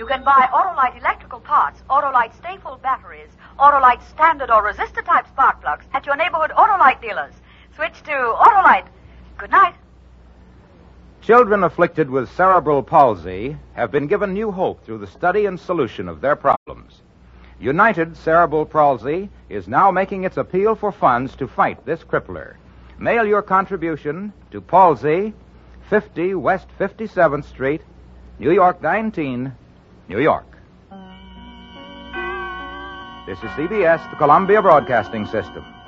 You can buy Autolite electrical parts, Autolite Stay-Full batteries, Autolite standard or resistor-type spark plugs at your neighborhood Autolite dealers. Switch to Autolite. Good night. Children afflicted with cerebral palsy have been given new hope through the study and solution of their problems. United Cerebral Palsy is now making its appeal for funds to fight this crippler. Mail your contribution to Palsy, 50 West 57th Street, New York 19, New York. This is CBS, the Columbia Broadcasting System.